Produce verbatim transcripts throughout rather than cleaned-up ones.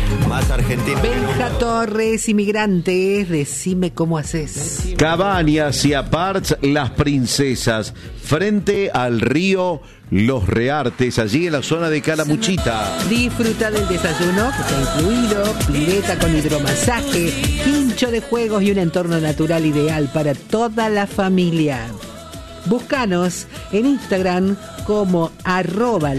Más argentino. Benja Torres, inmigrantes, decime cómo haces. Cabañas y aparts Las Princesas, frente al río Los Reartes, allí en la zona de Calamuchita. Disfruta del desayuno que está incluido, pileta con hidromasaje, quincho de juegos y un entorno natural ideal para toda la familia. Búscanos en Instagram como arroba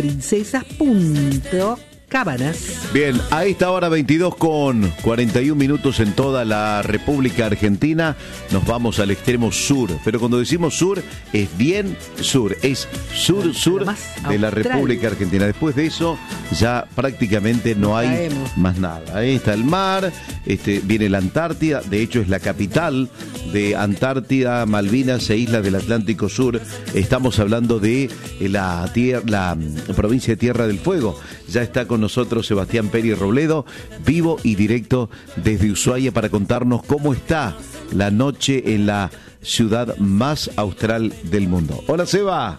lasprincesas.cabanas. Bien, a esta hora veintidós con cuarenta y un minutos en toda la República Argentina. Nos vamos al extremo sur, pero cuando decimos sur es bien sur, es sur, sur de la República Argentina. Después de eso ya prácticamente no hay Caemos. más nada. Ahí está el mar, este, viene la Antártida, de hecho es la capital de Antártida, Malvinas e Islas del Atlántico Sur. Estamos hablando de la, tier- la provincia de Tierra del Fuego. Ya está con nosotros Sebastián Peri Robledo, vivo y directo desde Ushuaia para contarnos cómo está la noche en la ciudad más austral del mundo. Hola, Seba.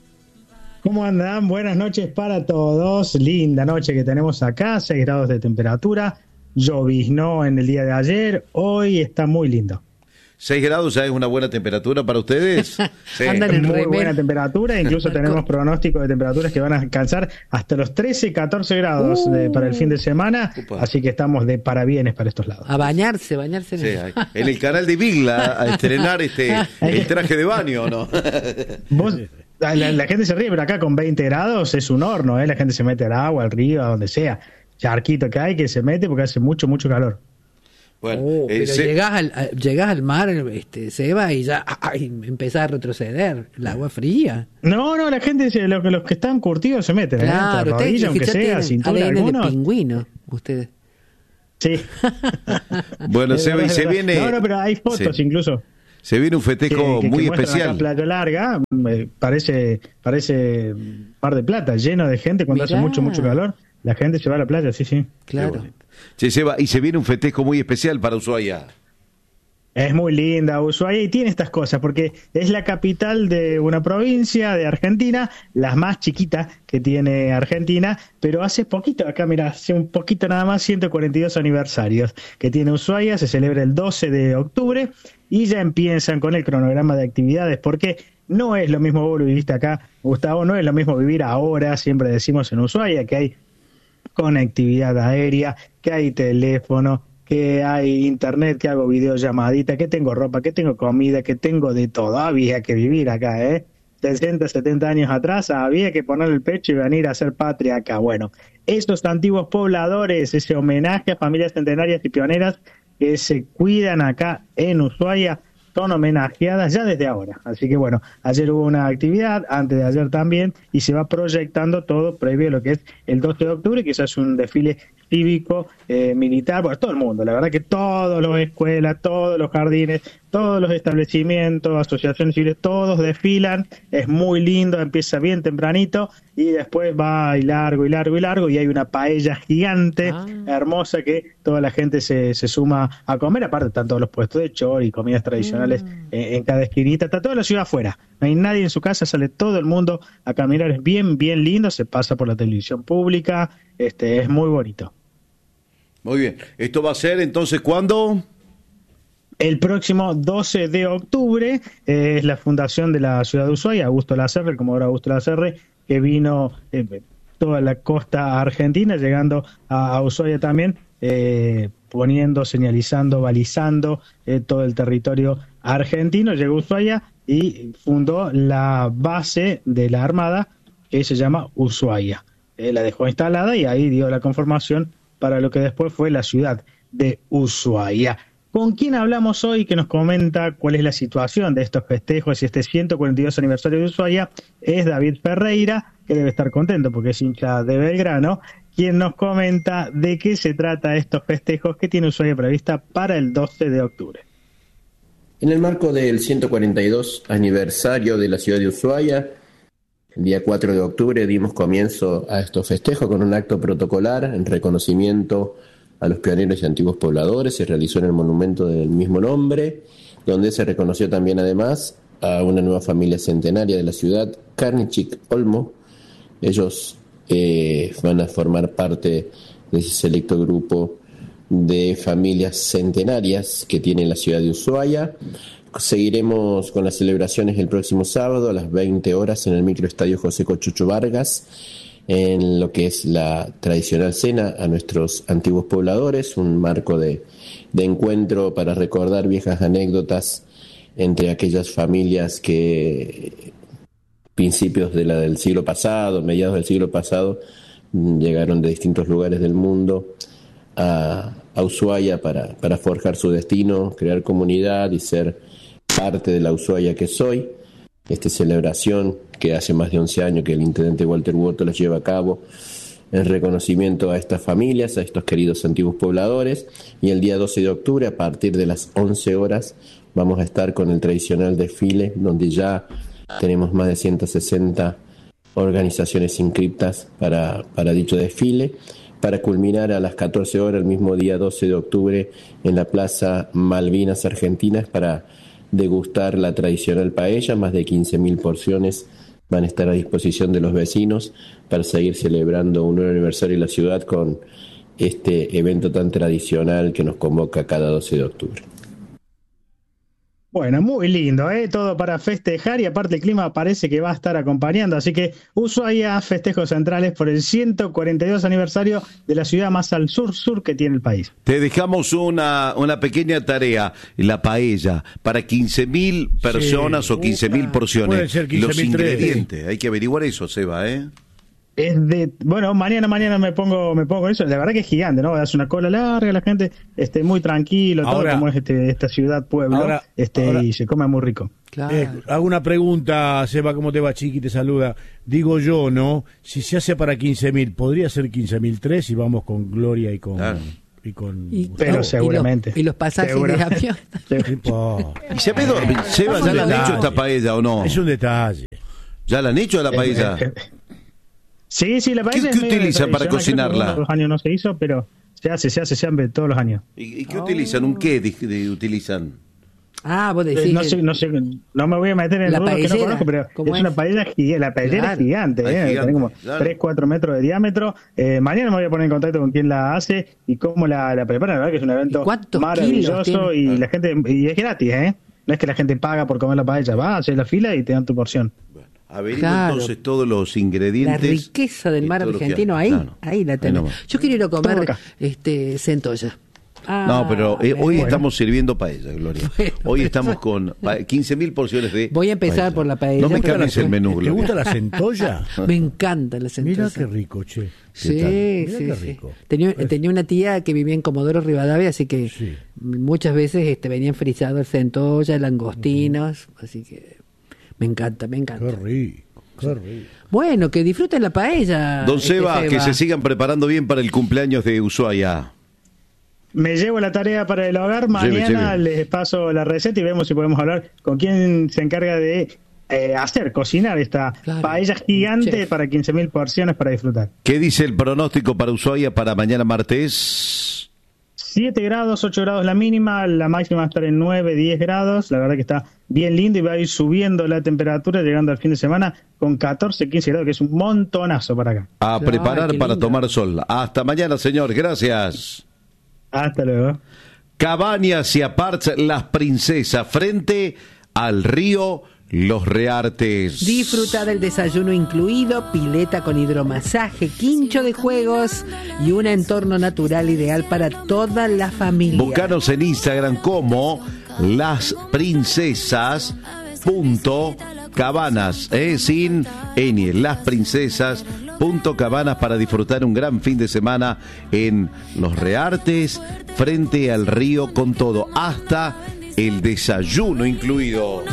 ¿Cómo andan? Buenas noches para todos. Linda noche que tenemos acá, seis grados de temperatura. Lloviznó en el día de ayer, hoy está muy lindo. seis grados ya es una buena temperatura para ustedes. Sí. Andan en Muy remera. buena temperatura, incluso tenemos pronóstico de temperaturas que van a alcanzar hasta los trece, catorce grados de- para el fin de semana, Upa. así que estamos de parabienes para estos lados. A bañarse, bañarse en Sí, el... hay- en el canal de Vigla a estrenar este el traje de baño, ¿no? Vos, la, la gente se ríe, pero acá con veinte grados es un horno, ¿eh? La gente se mete al agua, al río, a donde sea. Charquito que hay que se mete porque hace mucho, mucho calor. Bueno, Oh, eh, pero se- llegás, al, a- llegás al mar, este, Seba, y ya ay, empezás a retroceder. El agua fría. No, no, la gente, se- los, los que están curtidos se meten, ¿eh? Hasta Claro, la ustedes rodilla, aunque ya sea, tienen cintura, A D N de algunos. pingüino, ustedes. Sí. bueno, Es se, verdad, y es se verdad. viene No, no, pero hay fotos sí. incluso. Se viene un festejo que- que- muy que muestran especial. acá Playa Larga, eh, parece parece Mar de Plata, lleno de gente cuando Mirá. hace mucho, mucho calor. La gente se va a la playa, sí, sí. Claro. Che, Seba, y se viene un festejo muy especial para Ushuaia. Es muy linda Ushuaia y tiene estas cosas, porque es la capital de una provincia de Argentina, la más chiquita que tiene Argentina, pero hace poquito, acá mira, hace un poquito nada más, ciento cuarenta y dos aniversarios que tiene Ushuaia, se celebra el doce de octubre y ya empiezan con el cronograma de actividades, porque no es lo mismo, vos lo viviste acá, Gustavo, no es lo mismo vivir ahora, siempre decimos en Ushuaia que hay conectividad aérea, que hay teléfono, que hay internet, que hago videollamadita, que tengo ropa, que tengo comida, que tengo de todo. Había que vivir acá, ¿eh? sesenta, setenta años atrás había que poner el pecho y venir a hacer patria acá. Bueno, estos antiguos pobladores, ese homenaje a familias centenarias y pioneras que se cuidan acá en Ushuaia, son homenajeadas ya desde ahora. Así que bueno, ayer hubo una actividad, antes de ayer también, y se va proyectando todo previo a lo que es el doce de octubre, que eso es un desfile cívico, eh, militar, bueno, todo el mundo, la verdad que todas las escuelas, todos los jardines, todos los establecimientos, asociaciones civiles, todos desfilan, es muy lindo, empieza bien tempranito y después va y largo y largo y largo y hay una paella gigante, Ah. hermosa, que toda la gente se, se suma a comer, aparte están todos los puestos de chori, comidas tradicionales en, en cada esquinita, está toda la ciudad afuera, no hay nadie en su casa, sale todo el mundo a caminar, es bien, bien lindo, se pasa por la televisión pública, este es muy bonito. Muy bien. ¿Esto va a ser entonces cuándo? El próximo doce de octubre eh, es la fundación de la ciudad de Ushuaia, Augusto Lacerre, como ahora Augusto Lacerre, que vino eh, toda la costa argentina, llegando a, a Ushuaia también, eh, poniendo, señalizando, balizando eh, todo el territorio argentino, llegó a Ushuaia y fundó la base de la Armada, que se llama Ushuaia. Eh, la dejó instalada y ahí dio la conformación para lo que después fue la ciudad de Ushuaia. ¿Con quién hablamos hoy que nos comenta cuál es la situación de estos festejos y este ciento cuarenta y dos aniversario de Ushuaia? Es David Ferreira, que debe estar contento porque es hincha de Belgrano, quien nos comenta de qué se trata estos festejos que tiene Ushuaia prevista para el doce de octubre. En el marco del ciento cuarenta y dos aniversario de la ciudad de Ushuaia, el día cuatro de octubre dimos comienzo a estos festejos con un acto protocolar en reconocimiento a los pioneros y antiguos pobladores. Se realizó en el monumento del mismo nombre, donde se reconoció también además a una nueva familia centenaria de la ciudad, Karnichik Olmo. Ellos eh, van a formar parte de ese selecto grupo de familias centenarias que tiene la ciudad de Ushuaia. Seguiremos con las celebraciones el próximo sábado a las veinte horas en el microestadio José Cochucho Vargas, en lo que es la tradicional cena a nuestros antiguos pobladores, un marco de, de encuentro para recordar viejas anécdotas entre aquellas familias que principios de la, del siglo pasado, mediados del siglo pasado, llegaron de distintos lugares del mundo a, a Ushuaia para, para forjar su destino, crear comunidad y ser parte de la Ushuaia que soy. Esta celebración que hace más de once años que el intendente Walter Woto la lleva a cabo en reconocimiento a estas familias, a estos queridos antiguos pobladores, y el día doce de octubre a partir de las once horas vamos a estar con el tradicional desfile, donde ya tenemos más de ciento sesenta organizaciones inscritas para, para dicho desfile, para culminar a las catorce horas el mismo día doce de octubre en la Plaza Malvinas Argentinas para degustar la tradicional paella. Más de quince mil porciones van a estar a disposición de los vecinos para seguir celebrando un nuevo aniversario de la ciudad con este evento tan tradicional que nos convoca cada doce de octubre. Bueno, muy lindo, ¿eh? Todo para festejar, y aparte el clima parece que va a estar acompañando, así que Ushuaia, festejos centrales por el ciento cuarenta y dos aniversario de la ciudad más al sur-sur que tiene el país. Te dejamos una, una pequeña tarea, la paella, para quince mil personas sí, o quince mil porciones. Pueden ser quince mil Los ingredientes, hay que averiguar eso, Seba, ¿eh? Es de, bueno, mañana mañana me pongo me pongo eso, la verdad que es gigante, ¿no? Hace una cola larga, la gente esté muy tranquilo, ahora, todo como es este, esta ciudad pueblo, ahora, este ahora, y se come muy rico. Claro. Eh, hago una pregunta, Seba, ¿cómo te va, Chiqui? Te saluda. Digo yo, ¿no? Si se hace para quince mil, ¿podría ser quince mil tres y vamos con Gloria y con... Claro. Y con y, pero no, seguramente y los, y los pasajes de avión. ¿Y se pedo, Seba, ya la han hecho esta paella o no? Es un detalle. ¿Ya la han hecho la paella? Eh, eh, Sí, sí, la paella ¿Qué, qué utilizan para cocinarla? Todos los años no se hizo, pero se hace, se hace, se hace todos los años. ¿Y, y qué oh. utilizan? ¿Un qué de, de, utilizan? Ah, vos decís. Eh, no, sé, no sé, no me voy a meter en el rudo que no conozco, pero es, es una paella gigante. La paellera claro. es gigante, ¿eh? Gigante, tiene como claro. tres, cuatro metros de diámetro. Eh, mañana me voy a poner en contacto con quien la hace y cómo la, la prepara. La verdad que es un evento maravilloso y ah. la gente y es gratis, ¿eh? No es que la gente paga por comer la paella, va a hacer la fila y te dan tu porción. Bueno. Averigua claro. entonces todos los ingredientes. La riqueza del mar argentino, ahí, claro. ahí la tenemos. Ahí Yo quiero ir a comer este centolla. Ah, no, pero eh, hoy bueno. estamos sirviendo paella, Gloria. Bueno, hoy estamos con quince mil porciones de Voy a empezar paella. por la paella. No me cambies el menú, Gloria. ¿Te gusta la centolla? Me encanta la centolla. Mira qué rico, che. Sí, Mira sí, qué rico. sí. Tenía, pues, tenía una tía que vivía en Comodoro Rivadavia, así que sí. muchas veces este, venían frisados el centolla, langostinos, uh-huh. así que me encanta, me encanta. Qué rico. Bueno, que disfruten la paella. Don Seba, este Seba, que se sigan preparando bien para el cumpleaños de Ushuaia. Me llevo la tarea para el hogar. Mañana lleve, lleve. les paso la receta y vemos si podemos hablar con quién se encarga de eh, hacer, cocinar esta claro. paella gigante Chef. para quince mil porciones para disfrutar. ¿Qué dice el pronóstico para Ushuaia para mañana martes? siete grados, ocho grados la mínima, la máxima va a estar en nueve, diez grados. La verdad que está bien lindo y va a ir subiendo la temperatura, llegando al fin de semana con catorce, quince grados, que es un montonazo para acá. A claro, preparar para tomar sol. Hasta mañana, señor. Gracias. Hasta luego. Cabañas y Aparts Las Princesas, frente al río Los Reartes. Disfruta del desayuno incluido, pileta con hidromasaje, quincho de juegos y un entorno natural ideal para toda la familia. Búscanos en Instagram como Las Princesas punto cabanas, eh, sin ñ, Las Princesas punto cabanas, para disfrutar un gran fin de semana en Los Reartes, frente al río, con todo, hasta el desayuno incluido.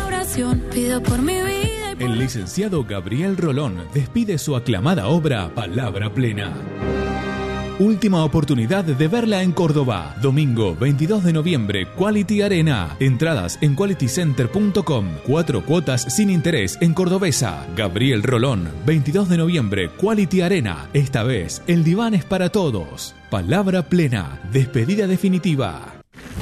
El licenciado Gabriel Rolón despide su aclamada obra Palabra Plena. Última oportunidad de verla en Córdoba. Domingo veintidós de noviembre, Quality Arena. Entradas en quality center punto com. Cuatro cuotas sin interés en Cordobesa. Gabriel Rolón, veintidós de noviembre, Quality Arena. Esta vez, el diván es para todos. Palabra Plena. Despedida definitiva.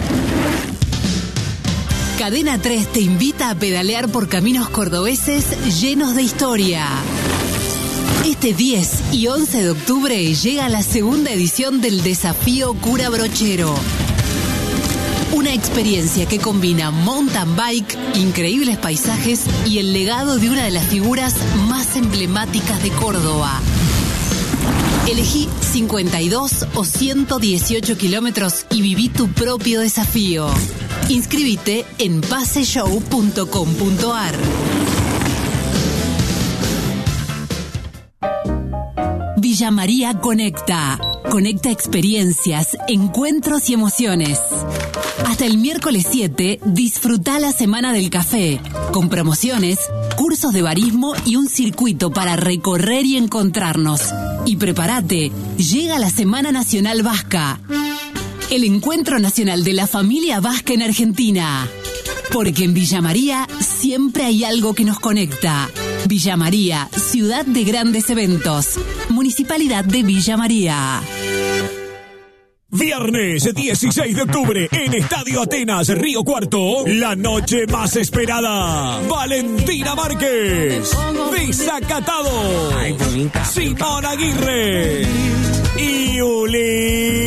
Cadena tres te invita a pedalear por caminos cordobeses llenos de historia. Este diez y once de octubre llega la segunda edición del Desafío Cura Brochero. Una experiencia que combina mountain bike, increíbles paisajes y el legado de una de las figuras más emblemáticas de Córdoba. Elegí cincuenta y dos o ciento dieciocho kilómetros y viví tu propio desafío. Inscríbete en paseshow punto com punto ar. Villa María Conecta. Conecta experiencias, encuentros y emociones. Hasta el miércoles siete, disfruta la Semana del Café, con promociones, cursos de barismo y un circuito para recorrer y encontrarnos. Y prepárate, llega la Semana Nacional Vasca, el encuentro nacional de la familia vasca en Argentina. Porque en Villa María siempre hay algo que nos conecta. Villa María, ciudad de grandes eventos. Municipalidad de Villa María. Viernes dieciséis de octubre en Estadio Atenas, Río Cuarto, la noche más esperada. Valentina Márquez, Desacatado, Simón Aguirre y Uli